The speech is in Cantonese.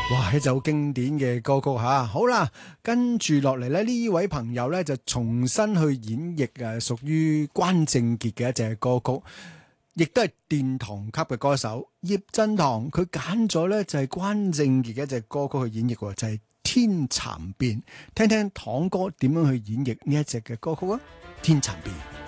哇，一首經典嘅歌曲吓，好啦，跟住落嚟咧，呢位朋友咧就重新去演繹屬於關正傑嘅一隻歌曲，亦都係殿堂級嘅歌手葉振棠，佢揀咗咧就係關正傑嘅一隻歌曲去演繹，就係《天蠶變》，聽聽棠哥點樣去演繹呢一隻嘅歌曲啊，《天蠶變》。